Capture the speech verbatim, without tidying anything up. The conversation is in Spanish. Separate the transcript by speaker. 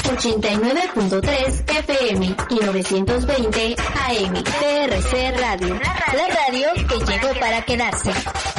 Speaker 1: ochenta y nueve punto tres F M y novecientos veinte A M. P R C Radio, la radio que llegó para quedarse.